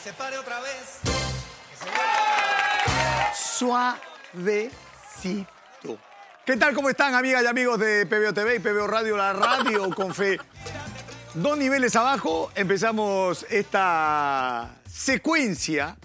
se pare otra vez. Que se vuelva. Suavecito. ¿Qué tal? ¿Cómo están, amigas y amigos de PBO TV y PBO Radio, la radio con fe? 2 niveles abajo empezamos esta secuencia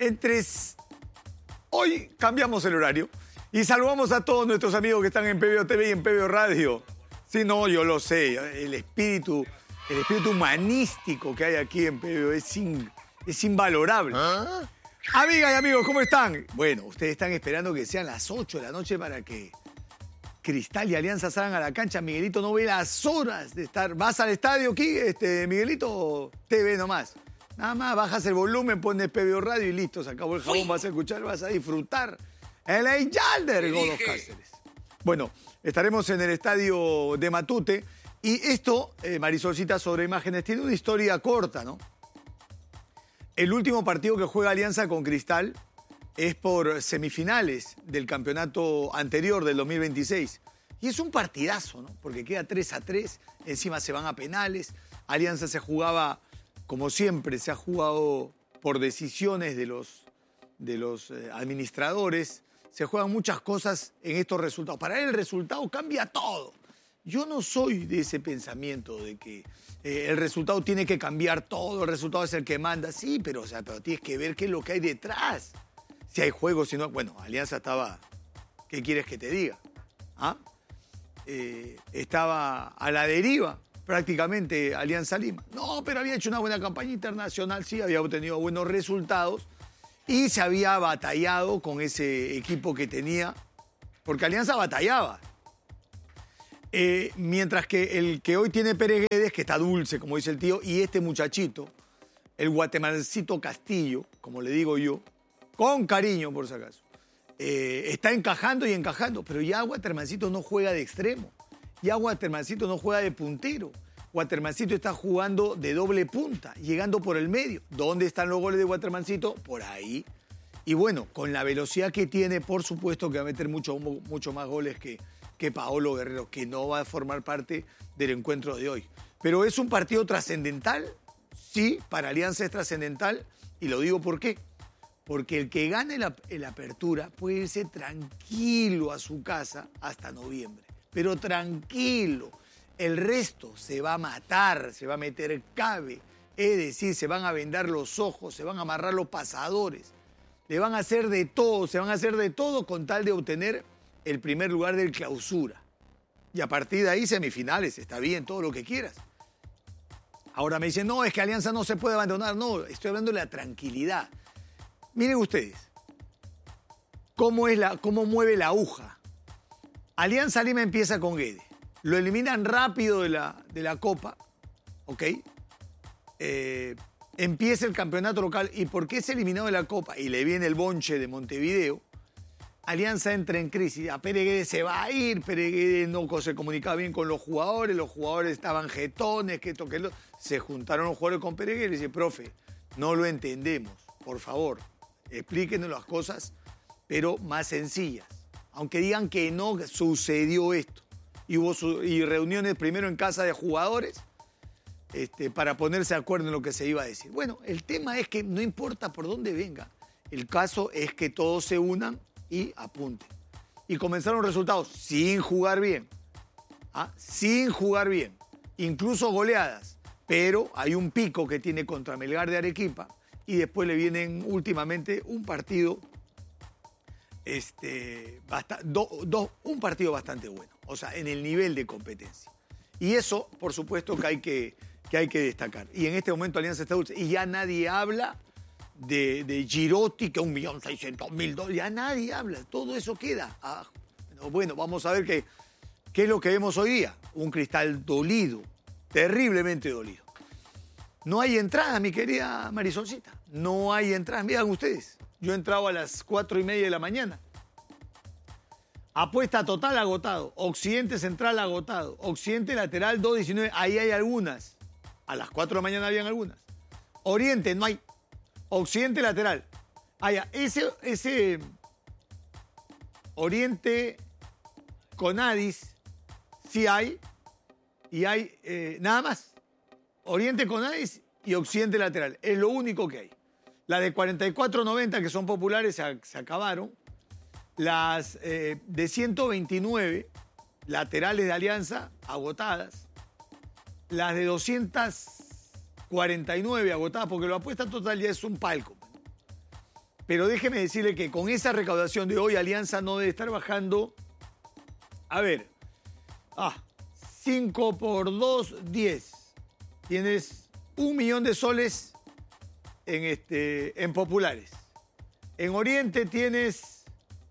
Hoy cambiamos el horario y saludamos a todos nuestros amigos que están en PBO TV y en PBO Radio. Sí, no, yo lo sé, el espíritu humanístico que hay aquí en PBO es invalorable. ¿Ah? Amigas y amigos, ¿cómo están? Bueno, ustedes están esperando que sean las 8 de la noche para que Cristal y Alianza salgan a la cancha. Miguelito no ve las horas de estar. ¿Vas al estadio aquí, Miguelito? TV nomás. Nada más bajas el volumen, pones PBO Radio y listo, se acabó el jabón, vas a escuchar, vas a disfrutar. El Eyalder con los Cáceres. Bueno, estaremos en el estadio de Matute y esto, Marisolcita, sobre imágenes, tiene una historia corta, ¿no? El último partido que juega Alianza con Cristal es por semifinales del campeonato anterior del 2026. Y es un partidazo, ¿no? Porque queda 3-3, encima se van a penales. Alianza se jugaba, como siempre, se ha jugado por decisiones de los administradores. Se juegan muchas cosas en estos resultados. Para él el resultado cambia todo. Yo no soy de ese pensamiento de que el resultado tiene que cambiar todo, el resultado es el que manda. Sí, pero tienes que ver qué es lo que hay detrás. Si hay juego, si no... Bueno, Alianza estaba... ¿Qué quieres que te diga? ¿Ah? Estaba a la deriva prácticamente Alianza Lima. No, pero había hecho una buena campaña internacional, sí, había obtenido buenos resultados y se había batallado con ese equipo que tenía, porque Alianza batallaba. Mientras que el que hoy tiene Pérez Guedes, que está dulce, como dice el tío, y este muchachito, el guatemalcito Castillo, como le digo yo, con cariño por si acaso, está encajando y encajando, pero ya Watermancito no juega de extremo, ya Watermancito no juega de puntero, Watermancito está jugando de doble punta, llegando por el medio. ¿Dónde están los goles de Watermancito? Por ahí. Y bueno, con la velocidad que tiene, por supuesto que va a meter mucho más goles que Paolo Guerrero, que no va a formar parte del encuentro de hoy. Pero es un partido trascendental, sí, para Alianza es trascendental, y lo digo ¿por qué? Porque el que gane la apertura puede irse tranquilo a su casa hasta noviembre. Pero tranquilo. El resto se va a matar, se va a meter cabe. Es decir, se van a vendar los ojos, se van a amarrar los pasadores. Le van a hacer de todo, se van a hacer de todo con tal de obtener el primer lugar del clausura. Y a partir de ahí, semifinales, está bien, todo lo que quieras. Ahora me dicen, no, es que Alianza no se puede abandonar. No, estoy hablando de la tranquilidad. Miren ustedes, cómo mueve la aguja. Alianza Lima empieza con Guedes. Lo eliminan rápido de la Copa, ¿ok? Empieza el campeonato local. ¿Y por qué es eliminado de la Copa? Y le viene el bonche de Montevideo. Alianza entra en crisis. A Pérez Guedes se va a ir. Pérez Guedes no se comunicaba bien con los jugadores estaban jetones, se juntaron los jugadores con Pérez Guedes y le dice, profe, no lo entendemos, por favor. Explíquenos las cosas, pero más sencillas. Aunque digan que no sucedió esto. Y hubo reuniones primero en casa de jugadores para ponerse de acuerdo en lo que se iba a decir. Bueno, el tema es que no importa por dónde venga. El caso es que todos se unan y apunten. Y comenzaron resultados sin jugar bien. Sin jugar bien. Incluso goleadas. Pero hay un pico que tiene contra Melgar de Arequipa. Y después le vienen últimamente un partido, un partido bastante bueno. O sea, en el nivel de competencia. Y eso, por supuesto, que hay que destacar. Y en este momento Alianza está dulce. Y ya nadie habla de Girotti, que $1.600.000. Ya nadie habla. Todo eso queda. Bueno, vamos a ver qué es lo que vemos hoy día. Un Cristal dolido, terriblemente dolido. No hay entrada, mi querida Marisolcita. No hay entrada. Miren ustedes, yo entraba a las 4:30 de la mañana. Apuesta total agotado. Occidente central agotado. Occidente lateral 2.19. Ahí hay algunas. A las 4 de la mañana habían algunas. Oriente no hay. Occidente lateral. Ese Oriente con Adis sí hay. Y hay nada más. Oriente con Adis y Occidente lateral. Es lo único que hay. Las de 44.90, que son populares, se acabaron. Las de 129, laterales de Alianza, agotadas. Las de 249, agotadas, porque la apuesta total ya es un palco. Pero déjeme decirle que con esa recaudación de hoy, Alianza no debe estar bajando. A ver, 5 por 2, 10. Tienes 1 millón de soles en populares. En Oriente tienes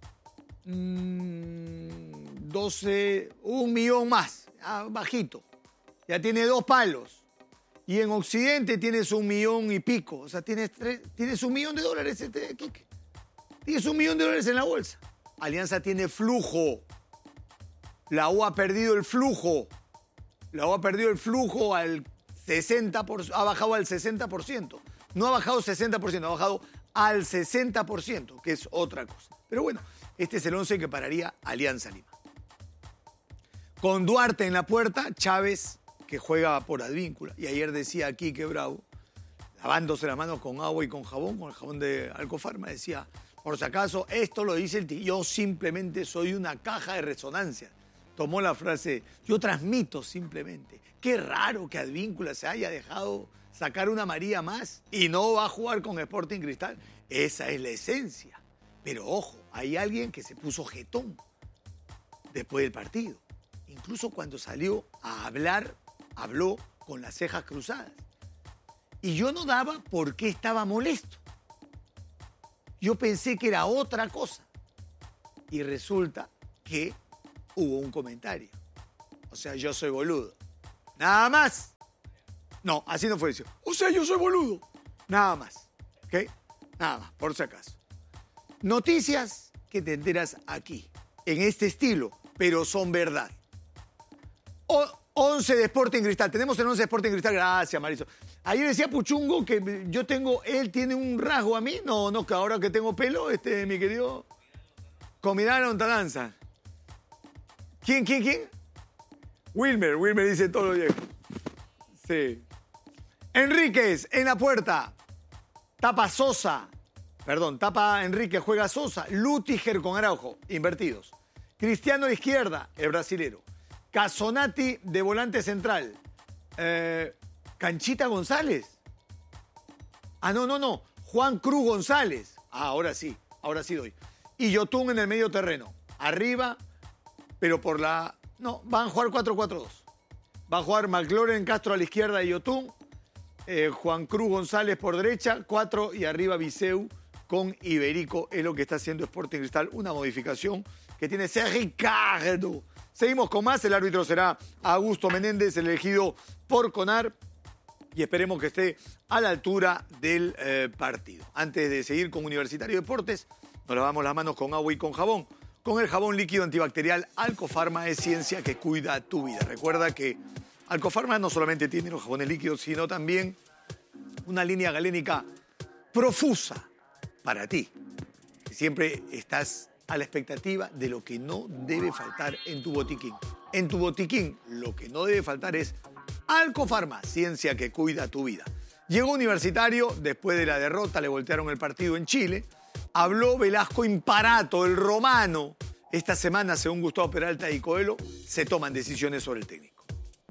12, 1 millón más, bajito. Ya tiene 2 palos. Y en Occidente tienes 1 millón y pico. O sea, tienes $1 millón, Quique. Tienes $1 millón en la bolsa. Alianza tiene flujo. La U ha perdido el flujo. La U ha perdido el flujo al 60%, ha bajado al 60%. No ha bajado 60%, ha bajado al 60%, que es otra cosa. Pero bueno, este es el 11 que pararía Alianza Lima. Con Duarte en la puerta, Chávez, que juega por Advíncula. Y ayer decía aquí que Bravo, lavándose las manos con agua y con el jabón de Alcofarma, decía, por si acaso, esto lo dice el tío, yo simplemente soy una caja de resonancia. Tomó la frase, yo transmito simplemente. Qué raro que Advíncula se haya dejado sacar una María más y no va a jugar con Sporting Cristal. Esa es la esencia. Pero ojo, hay alguien que se puso jetón después del partido. Incluso cuando salió a hablar, habló con las cejas cruzadas. Y yo no daba por qué estaba molesto. Yo pensé que era otra cosa. Y resulta que hubo un comentario. O sea, yo soy boludo. Nada más. No, así no fue eso. O sea, yo soy boludo. Nada más. ¿Ok? Nada más, por si acaso. Noticias que te enteras aquí, en este estilo, pero son verdad. 11 de Sporting Cristal. Tenemos el 11 de Sporting Cristal. Gracias, Mauricio. Ayer decía Puchungo que él tiene un rasgo a mí. No, que ahora que tengo pelo, mi querido, con mirada lontananza. ¿Quién? Wilmer dice todo lo viejo. Sí. Enríquez en la puerta. Tapa Enrique, juega Sosa. Lutiger con Araujo, invertidos. Cristiano a la izquierda, el brasilero. Casonati de volante central. Canchita González. No. Juan Cruz González. Ahora sí doy. Y Yotún en el medio terreno. Arriba, pero por la... No, van a jugar 4-4-2. Va a jugar McLaurin Castro a la izquierda y Yotún. Juan Cruz González por derecha, 4 y arriba Viseu con Iberico. Es lo que está haciendo Sporting Cristal. Una modificación que tiene Ser Ricardo. Seguimos con más. El árbitro será Augusto Menéndez, elegido por CONAR. Y esperemos que esté a la altura del partido. Antes de seguir con Universitario Deportes, nos lavamos las manos con agua y con jabón. Con el jabón líquido antibacterial Alcofarma es ciencia que cuida tu vida. Recuerda que Alcofarma no solamente tiene los jabones líquidos, sino también una línea galénica profusa para ti. Siempre estás a la expectativa de lo que no debe faltar en tu botiquín. En tu botiquín lo que no debe faltar es Alcofarma, ciencia que cuida tu vida. Llegó Universitario, después de la derrota le voltearon el partido en Chile. Habló Velasco Imparato, el romano. Esta semana, según Gustavo Peralta y Coelho, se toman decisiones sobre el técnico.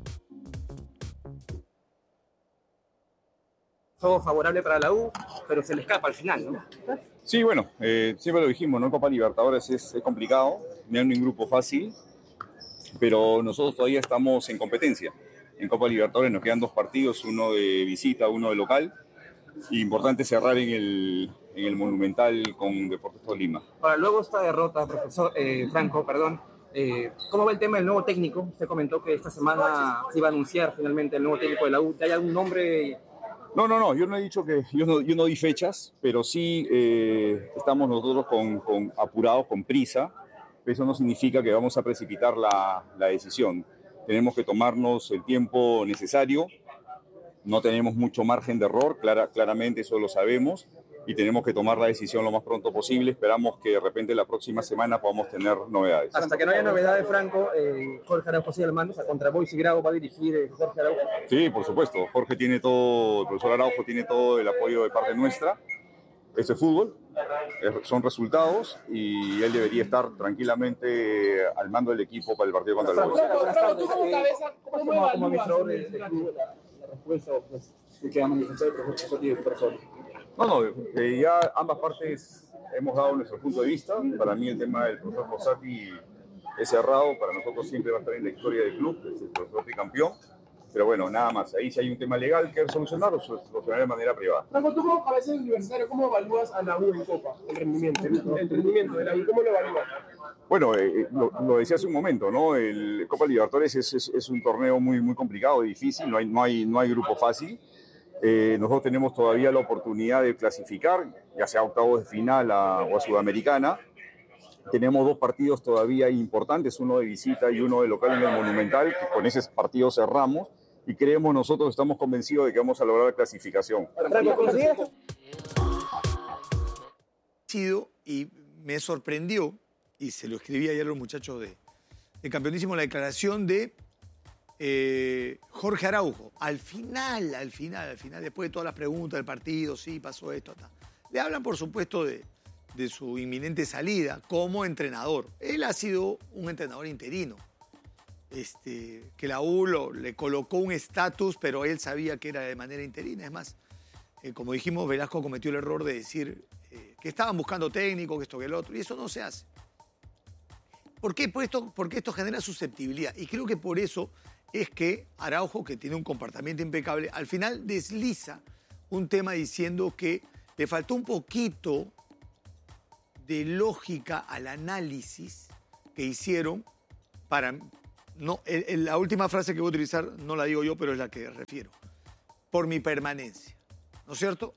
Todo favorable para la U, pero se le escapa al final, ¿no? Sí, bueno, siempre lo dijimos, ¿no? Copa Libertadores es complicado, no es un grupo fácil, pero nosotros todavía estamos en competencia. En Copa Libertadores nos quedan 2 partidos, uno de visita, uno de local. Importante cerrar en el Monumental con Deportes Tolima. Ahora, luego esta derrota, profesor Franco, ¿cómo va el tema del nuevo técnico? Usted comentó que esta semana se iba a anunciar finalmente el nuevo técnico de la U. ¿Hay algún nombre? No, yo no he dicho que... Yo no di fechas, pero sí estamos nosotros con apurados, con prisa. Eso no significa que vamos a precipitar la decisión. Tenemos que tomarnos el tiempo necesario. No tenemos mucho margen de error, claramente eso lo sabemos, y tenemos que tomar la decisión lo más pronto posible. Esperamos que de repente la próxima semana podamos tener novedades. Hasta que no haya novedades, Franco, Jorge Araujo sigue al mando, o sea, contra Boys y Grau va a dirigir Jorge Araujo. Sí, por supuesto. Jorge tiene todo, el profesor Araujo tiene todo el apoyo de parte nuestra. Esto es fútbol, son resultados y él debería estar tranquilamente al mando del equipo para el partido contra el Boys. ¿Tú como cabeza, cómo administrador del club la respuesta que ha manifestado el profesor Sotti de tu persona? Ya ambas partes hemos dado nuestro punto de vista. Para mí el tema del profesor Fossati es cerrado, para nosotros siempre va a estar en la historia del club, es el profesor tricampeón. Pero bueno, nada más. Ahí si hay un tema legal que solucionar, lo solucionaré de manera privada. Franco, tú como cabeza universitario, ¿cómo evalúas a la U en Copa? El rendimiento de la U, ¿cómo lo evalúas? Bueno, lo decía hace un momento, ¿no? El Copa Libertadores es un torneo muy, muy complicado y difícil, no hay grupo fácil. Nosotros tenemos todavía la oportunidad de clasificar, ya sea a octavos de final o a Sudamericana. Tenemos 2 partidos todavía importantes, uno de visita y uno de local en el Monumental, que con ese partido cerramos. Y nosotros estamos convencidos de que vamos a lograr la clasificación. Y me sorprendió, y se lo escribí ayer a los muchachos de Campeonísimo, la declaración de Jorge Araujo. Al final, después de todas las preguntas del partido, sí, pasó esto, tal. Le hablan, por supuesto, de su inminente salida como entrenador. Él ha sido un entrenador interino. Que la U le colocó un estatus, pero él sabía que era de manera interina. Es más, como dijimos, Velasco cometió el error de decir que estaban buscando técnico, que esto, que el otro, y eso no se hace. ¿Por qué? Porque esto genera susceptibilidad. Y creo que por eso es que Araujo, que tiene un comportamiento impecable, al final desliza un tema diciendo que le faltó un poquito de lógica al análisis que hicieron para... la última frase que voy a utilizar no la digo yo, pero es la que refiero. Por mi permanencia. ¿No es cierto?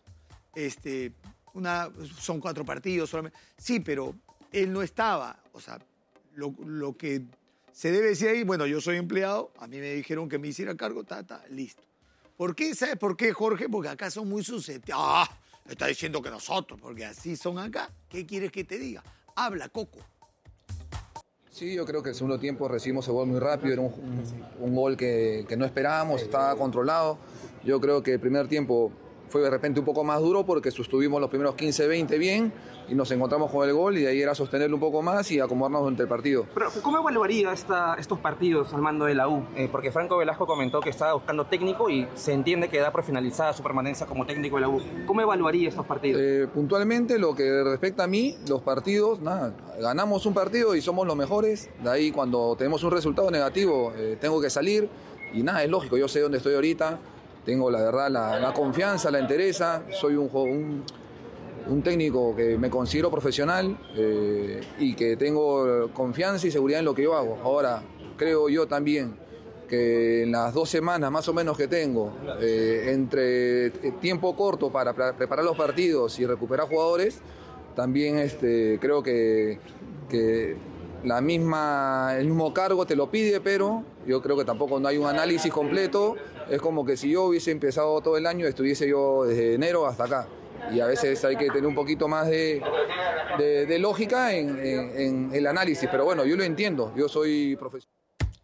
Son 4 partidos solamente. Sí, pero él no estaba. O sea, lo que se debe decir ahí, bueno, yo soy empleado, a mí me dijeron que me hiciera cargo, listo. ¿Por qué? ¿Sabes por qué, Jorge? Porque acá son muy susceptibles. Está diciendo que nosotros, porque así son acá. ¿Qué quieres que te diga? Habla, Coco. Sí, yo creo que el segundo tiempo recibimos el gol muy rápido, era un gol que no esperábamos, estaba controlado. Yo creo que el primer tiempo fue de repente un poco más duro porque sostuvimos los primeros 15, 20 bien y nos encontramos con el gol y de ahí era sostenerlo un poco más y acomodarnos durante el partido. Pero ¿cómo evaluaría estos partidos al mando de la U? Porque Franco Velasco comentó que estaba buscando técnico y se entiende que da por finalizada su permanencia como técnico de la U. ¿Cómo evaluaría estos partidos? Puntualmente, lo que respecta a mí, los partidos, ganamos un partido y somos los mejores. De ahí cuando tenemos un resultado negativo tengo que salir y es lógico, yo sé dónde estoy ahorita. Tengo la verdad la confianza, la entereza, soy un técnico que me considero profesional y que tengo confianza y seguridad en lo que yo hago. Ahora, creo yo también que en las 2 semanas más o menos que tengo, entre tiempo corto para preparar los partidos y recuperar jugadores, también creo que el mismo cargo te lo pide, pero yo creo que tampoco no hay un análisis completo. Es como que si yo hubiese empezado todo el año, estuviese yo desde enero hasta acá. Y a veces hay que tener un poquito más de lógica en el análisis. Pero bueno, yo lo entiendo, yo soy profesional.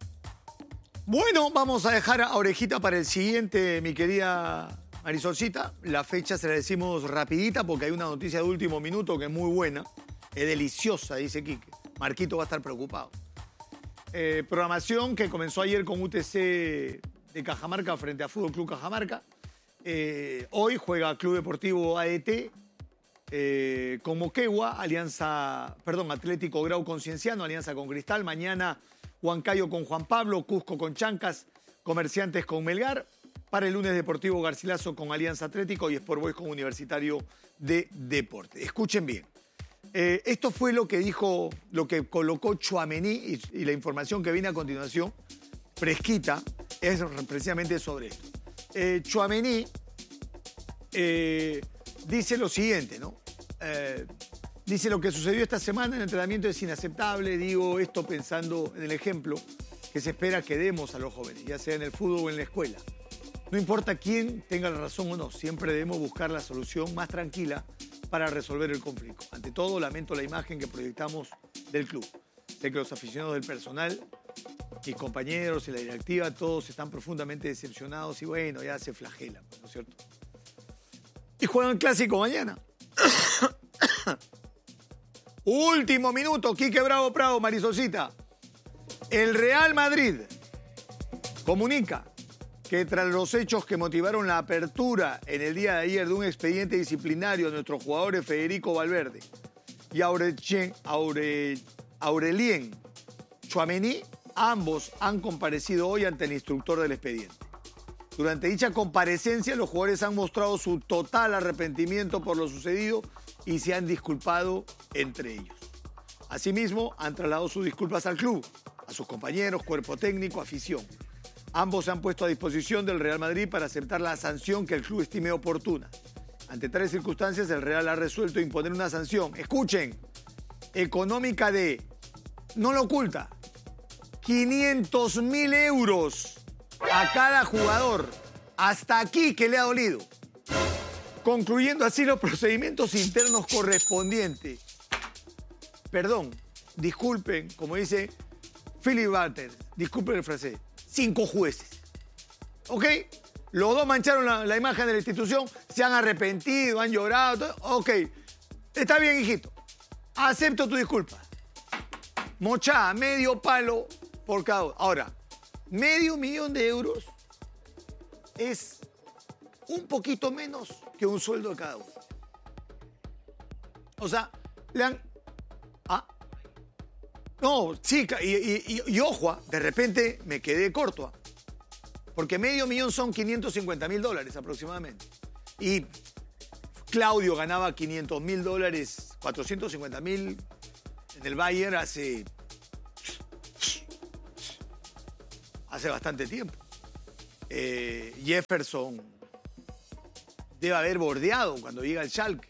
Bueno, vamos a dejar a Orejita para el siguiente, mi querida Marisolcita. La fecha se la decimos rapidita porque hay una noticia de último minuto que es muy buena. Es deliciosa, dice Quique. Marquito va a estar preocupado. Programación que comenzó ayer con UTC de Cajamarca frente a Fútbol Club Cajamarca. Hoy juega Club Deportivo AET con Moquegua, Atlético Grau con Cienciano, Alianza con Cristal. Mañana Huancayo con Juan Pablo, Cusco con Chancas, Comerciantes con Melgar. Para el lunes Deportivo Garcilaso con Alianza Atlético y Sport Boys con Universitario de Deporte. Escuchen bien. Esto fue lo que dijo, lo que colocó Tchouaméni y la información que viene a continuación, fresquita, es precisamente sobre esto. Tchouaméni dice lo siguiente, ¿no? Dice lo que sucedió esta semana en el entrenamiento es inaceptable, digo esto pensando en el ejemplo que se espera que demos a los jóvenes, ya sea en el fútbol o en la escuela. No importa quién tenga la razón o no, siempre debemos buscar la solución más tranquila para resolver el conflicto. Ante todo, lamento la imagen que proyectamos del club. Sé que los aficionados del personal, mis compañeros y la directiva, todos están profundamente decepcionados y bueno, ya se flagelan, ¿no es cierto? Y juegan clásico mañana. Último minuto, Quique Bravo Prado, Marisolcita. El Real Madrid comunica que tras los hechos que motivaron la apertura en el día de ayer de un expediente disciplinario a nuestros jugadores Federico Valverde y Aurelien Tchouaméni, ambos han comparecido hoy ante el instructor del expediente. Durante dicha comparecencia, los jugadores han mostrado su total arrepentimiento por lo sucedido y se han disculpado entre ellos. Asimismo, han trasladado sus disculpas al club, a sus compañeros, cuerpo técnico, afición. Ambos se han puesto a disposición del Real Madrid para aceptar la sanción que el club estime oportuna. Ante tales circunstancias, el Real ha resuelto imponer una sanción, escuchen, económica de, no lo oculta, 500.000 euros a cada jugador. Hasta aquí que le ha dolido. Concluyendo así los procedimientos internos correspondientes. Perdón, disculpen, como dice Philip Walters, disculpen el francés, 5 jueces. ¿Ok? Los dos mancharon la imagen de la institución, se han arrepentido, han llorado, todo. Ok, está bien, hijito. Acepto tu disculpa. Mochada, medio palo por cada uno. Ahora, $500,000 de euros es un poquito menos que un sueldo de cada uno. O sea, le han... ¿Ah? No, sí, y ojo, de repente me quedé corto. Porque $500,000 son $550,000 aproximadamente. Y Claudio ganaba $500,000, 450,000 en el Bayern hace bastante tiempo. Jefferson debe haber bordeado cuando llega al Schalke.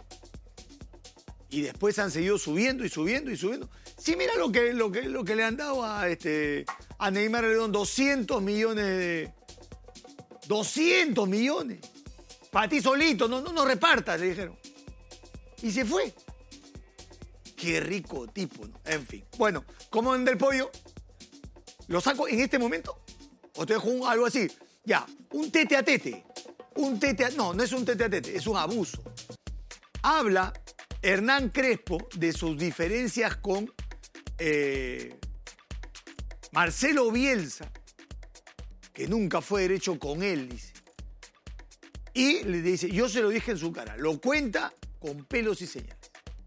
Y después han seguido subiendo y subiendo y subiendo. Sí, mira lo que le han dado a Neymar León, 200 millones. 200 millones. Para ti solito, no repartas, le dijeron. Y se fue. Qué rico tipo, ¿no? En fin. Bueno, como en Del Pollo, ¿lo saco en este momento? ¿O te dejo algo así? Ya, un tete a tete. No es un tete a tete, es un abuso. Habla Hernán Crespo de sus diferencias con Marcelo Bielsa, que nunca fue derecho con él, dice. Y le dice, yo se lo dije en su cara, lo cuenta con pelos y señales.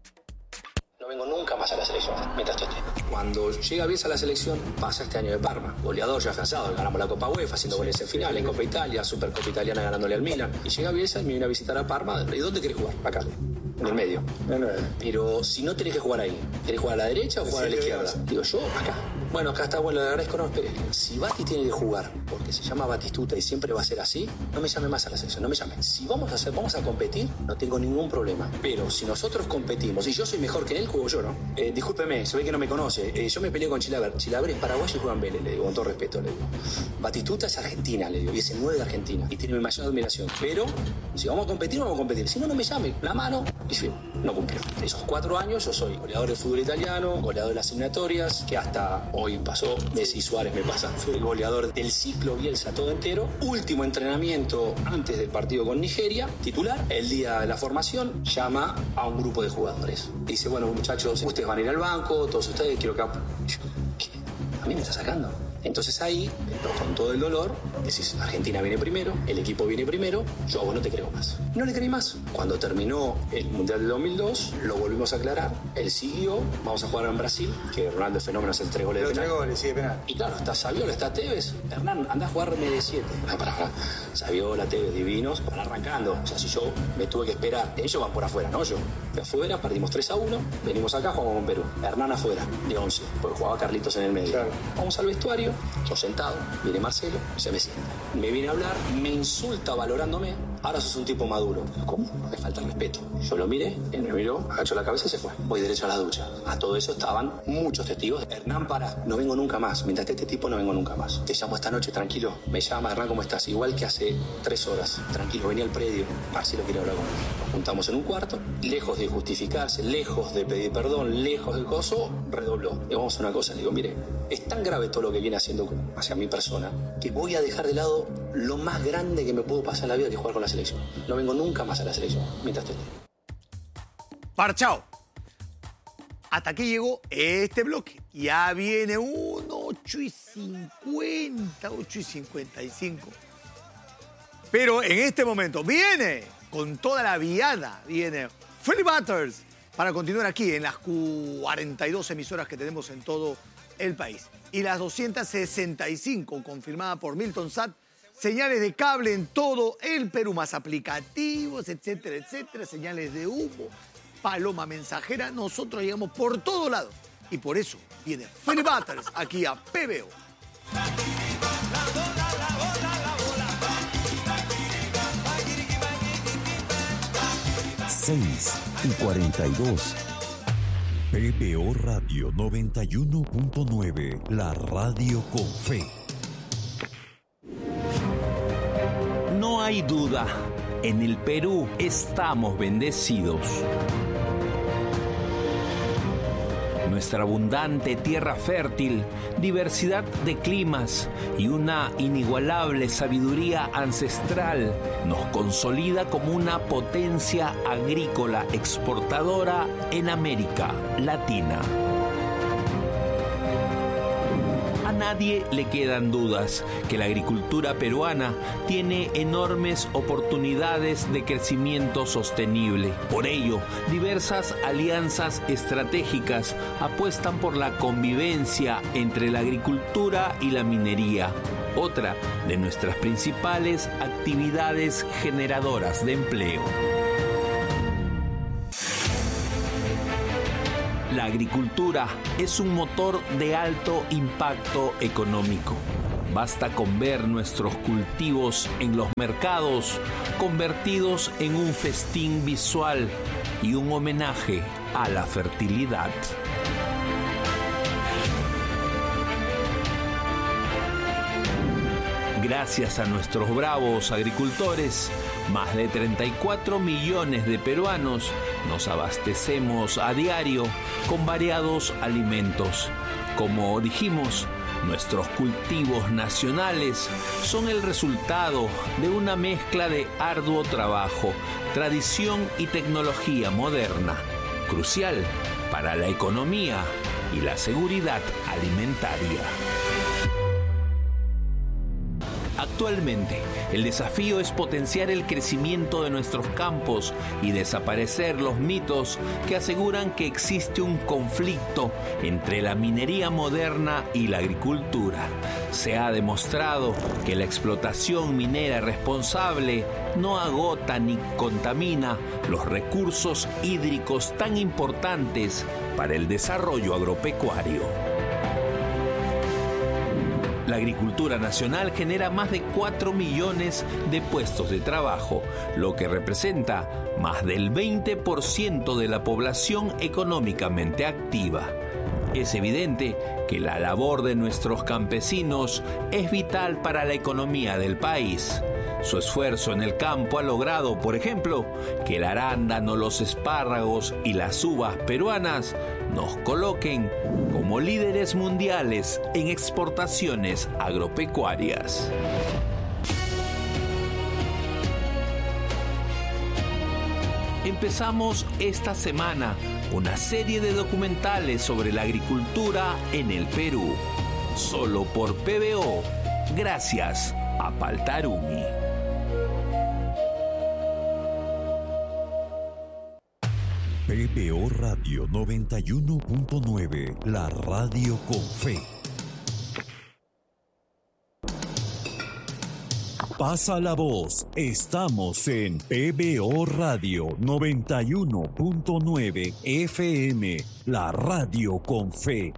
No vengo nunca más a la selección, mientras tú estés. Cuando llega Bielsa a la selección, pasa este año de Parma. Goleador ya afianzado, ganamos la Copa UEFA, haciendo goles en final, en Copa Italia, Supercopa Italiana ganándole al Milan. Y llega Bielsa y me viene a visitar a Parma. ¿Y dónde querés jugar? Acá, en el medio. Pero si no tenés que jugar ahí, ¿querés jugar a la derecha o jugar a la izquierda? Digo, yo acá. Bueno, acá está, bueno, le agradezco, no, espere. Si Bati tiene que jugar, porque se llama Batistuta y siempre va a ser así, no me llame más a la selección, no me llame. Si vamos a competir, no tengo ningún problema. Pero si nosotros competimos y yo soy mejor que él, juego yo, ¿no? Discúlpeme, se ve que no me conoce. Yo me peleé con Chilaver. Chilaver es paraguayo y juega en Vélez, le digo, con todo respeto, le digo. Batistuta es argentina, le digo, y es el 9 de Argentina. Y tiene mi mayor admiración. Pero, si vamos a competir, vamos a competir. Si no, no me llame. La mano y fin. No cumplió. De esos 4 años, yo soy goleador de fútbol italiano, goleador de las eliminatorias, que hasta hoy pasó, Messi Suárez me pasa. Fui el goleador del ciclo Bielsa todo entero. Último entrenamiento antes del partido con Nigeria, titular. El día de la formación, llama a un grupo de jugadores. Dice, bueno, muchachos, ustedes van a ir al banco, todos ustedes, quiero que... ¿Qué? ¿A mí me está sacando? Entonces ahí, con todo el dolor, decís, Argentina viene primero, el equipo viene primero, yo a vos no te creo más. No le creí más. Cuando terminó el Mundial del 2002, lo volvimos a aclarar, él siguió, vamos a jugar en Brasil, que Ronaldo es fenómeno, hace 3 goles de penal. 3 goles, sí, de penal. Y claro, está Saviola, está Tevez, Hernán, anda a jugarme de 7. Para, Saviola, Tevez, divinos, van arrancando. O sea, si yo me tuve que esperar, ellos van por afuera, no yo. De afuera, perdimos 3-1, venimos acá, jugamos con Perú. Hernán afuera, de 11, porque jugaba Carlitos en el medio. Claro. Vamos al vestuario, yo sentado, viene Marcelo, se me sienta. Me viene a hablar, me insulta valorándome. Ahora sos un tipo maduro. ¿Cómo? Me falta respeto. Yo lo miré, él me miró, agachó la cabeza y se fue. Voy derecho a la ducha. A todo eso estaban muchos testigos. Hernán, para, no vengo nunca más. Mientras esté este tipo, no vengo nunca más. Te llamo esta noche, tranquilo. Me llama, Hernán, ¿cómo estás? Igual que hace 3 horas. Tranquilo, venía al predio. Marcelo quiere hablar conmigo. Nos juntamos en un cuarto, lejos de justificarse, lejos de pedir perdón, lejos del coso, redobló. Le vamos a una cosa, le digo, mire, es tan grave todo lo que viene haciendo hacia mi persona que voy a dejar de lado lo más grande que me puedo pasar en la vida, que es jugar con la selección. No vengo nunca más a la selección mientras esté. parchao. Hasta aquí llegó este bloque. Ya viene un 8:50, 8:55. Pero en este momento viene con toda la viada, viene Philly Butters para continuar aquí en las 42 emisoras que tenemos en todo el país. Y las 265 confirmadas por Milton Sat, señales de cable en todo el Perú, más aplicativos, etcétera, etcétera, señales de humo, paloma mensajera. Nosotros llegamos por todo lado. Y por eso viene Philly Butters aquí a PBO. 6:42. PBO Radio 91.9, la radio con fe. No hay duda, en el Perú estamos bendecidos. Nuestra abundante tierra fértil, diversidad de climas y una inigualable sabiduría ancestral nos consolida como una potencia agrícola exportadora en América Latina. A nadie le quedan dudas que la agricultura peruana tiene enormes oportunidades de crecimiento sostenible. Por ello, diversas alianzas estratégicas apuestan por la convivencia entre la agricultura y la minería, otra de nuestras principales actividades generadoras de empleo. La agricultura es un motor de alto impacto económico. Basta con ver nuestros cultivos en los mercados convertidos en un festín visual y un homenaje a la fertilidad. Gracias a nuestros bravos agricultores, más de 34 millones de peruanos nos abastecemos a diario con variados alimentos. Como dijimos, nuestros cultivos nacionales son el resultado de una mezcla de arduo trabajo, tradición y tecnología moderna, crucial para la economía y la seguridad alimentaria. Actualmente, el desafío es potenciar el crecimiento de nuestros campos y desaparecer los mitos que aseguran que existe un conflicto entre la minería moderna y la agricultura. Se ha demostrado que la explotación minera responsable no agota ni contamina los recursos hídricos tan importantes para el desarrollo agropecuario. La agricultura nacional genera más de 4 millones de puestos de trabajo, lo que representa más del 20% de la población económicamente activa. Es evidente que la labor de nuestros campesinos es vital para la economía del país. Su esfuerzo en el campo ha logrado, por ejemplo, que el arándano, los espárragos y las uvas peruanas nos coloquen como líderes mundiales en exportaciones agropecuarias. Empezamos esta semana una serie de documentales sobre la agricultura en el Perú, solo por PBO, gracias a Paltarumi. PBO Radio 91.9, la radio con fe. Pasa la voz, estamos en PBO Radio 91.9 FM, la radio con fe.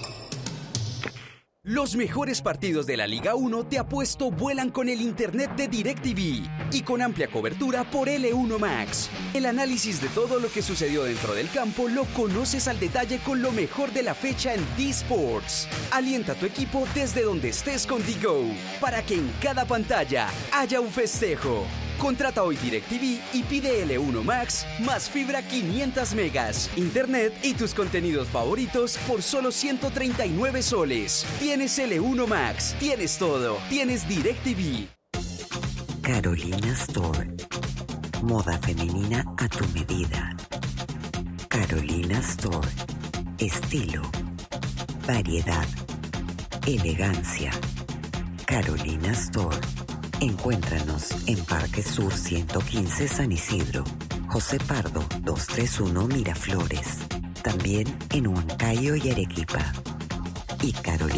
Los mejores partidos de la Liga 1 de Apuesto vuelan con el internet de DirecTV y con amplia cobertura por L1 Max. El análisis de todo lo que sucedió dentro del campo lo conoces al detalle con lo mejor de la fecha en D-Sports. Alienta a tu equipo desde donde estés con D-Go para que en cada pantalla haya un festejo. Contrata hoy DirecTV y pide L1 Max más fibra 500 megas, internet y tus contenidos favoritos por solo 139 soles. Tienes L1 Max, tienes todo, tienes DirecTV. Carolina Store. Moda femenina a tu medida. Carolina Store. Estilo, variedad, elegancia. Carolina Store. Encuéntranos en Parque Sur 115 San Isidro, José Pardo 231 Miraflores. También en Huancayo y Arequipa. Y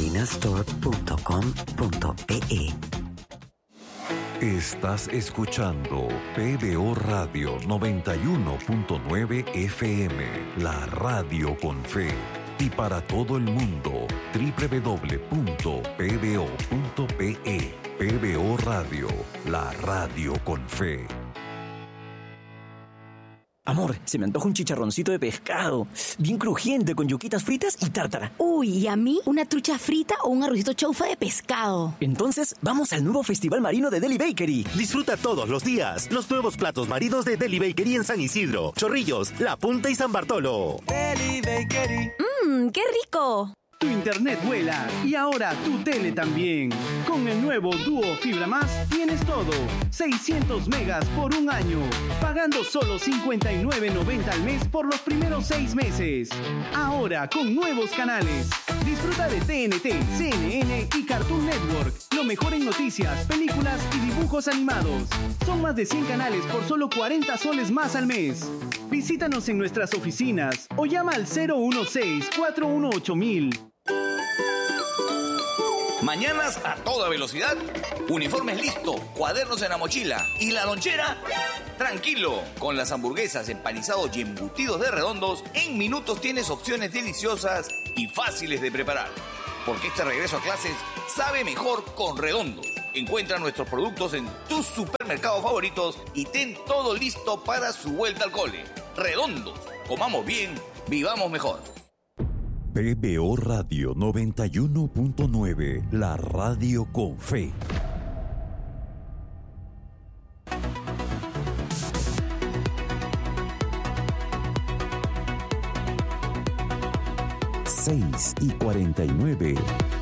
carolinastore.com.pe. Estás escuchando PBO Radio 91.9 FM, la radio con fe. Y para todo el mundo, www.pbo.pe. PBO Radio, la radio con fe. Amor, se me antoja un chicharroncito de pescado, bien crujiente, con yuquitas fritas y tártara. Uy, ¿y a mí una trucha frita o un arrocito chaufa de pescado? Entonces, vamos al nuevo Festival Marino de Deli Bakery. Disfruta todos los días los nuevos platos marinos de Deli Bakery en San Isidro, Chorrillos, La Punta y San Bartolo. Deli Bakery. ¡Qué rico! Tu internet vuela y ahora tu tele también. Con el nuevo Duo Fibra Más tienes todo. 600 megas por un año. Pagando solo $59.90 al mes por los primeros 6 meses. Ahora con nuevos canales. Disfruta de TNT, CNN y Cartoon Network. Lo mejor en noticias, películas y dibujos animados. Son más de 100 canales por solo 40 soles más al mes. Visítanos en nuestras oficinas o llama al 016-418-1000. Mañanas a toda velocidad, uniformes listos, cuadernos en la mochila y la lonchera. Tranquilo, con las hamburguesas, empanizados y embutidos de Redondos, en minutos tienes opciones deliciosas y fáciles de preparar. Porque este regreso a clases sabe mejor con Redondos. Encuentra nuestros productos en tus supermercados favoritos y ten todo listo para su vuelta al cole. Redondos, comamos bien, vivamos mejor. PBO Radio 91.9, la radio con fe. ...6:49...